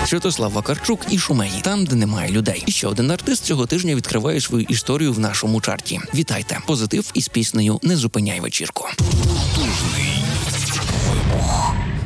Святослав Вакарчук і Шумеї, там, де немає людей. І ще один артист цього тижня відкриває свою історію в нашому чарті. Вітайте! Позитив із піснею «Не зупиняй вечірку».